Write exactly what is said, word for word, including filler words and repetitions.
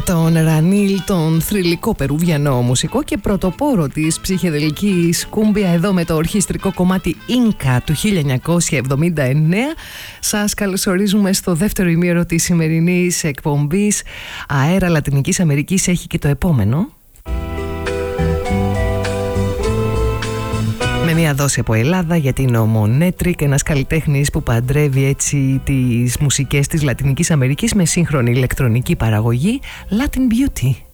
τον Ρανίλ, τον θρυλικό περουβιανό μουσικό και πρωτοπόρο της ψυχεδελικής κούμπια, εδώ με το ορχιστρικό κομμάτι Ίνκα του χίλια εννιακόσια εβδομήντα εννέα. Σας καλωσορίζουμε στο δεύτερο ημίωρο της σημερινής εκπομπής. Αέρα Λατινικής Αμερικής έχει και το επόμενο. Με μια δόση από Ελλάδα, γιατί είναι ο Μονέτρικ, ένας καλλιτέχνης που παντρεύει έτσι τις μουσικές της Λατινικής Αμερικής με σύγχρονη ηλεκτρονική παραγωγή. Latin Beauty.